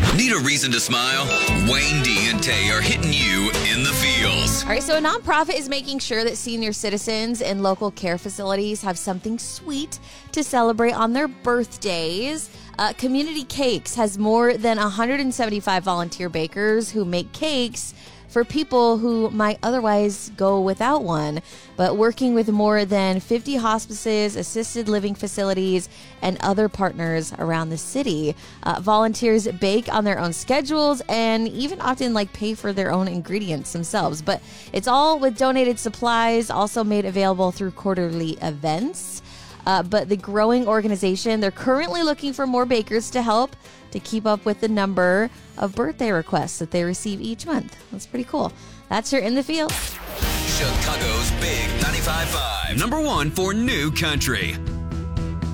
Need a reason to smile? Wayne D and Tay are hitting you in the feels. All right, so a nonprofit is making sure that senior citizens and local care facilities have something sweet to celebrate on their birthdays. Community Cakes has more than 175 volunteer bakers who make cakes for people who might otherwise go without one. But working with more than 50 hospices, assisted living facilities, and other partners around the city, volunteers bake on their own schedules and even often pay for their own ingredients themselves. But it's all with donated supplies, also made available through quarterly events. But the growing organization, they're currently looking for more bakers to help to keep up with the number of birthday requests that they receive each month. That's pretty cool. That's your In the Field. Chicago's Big 95.5. #1 for new country.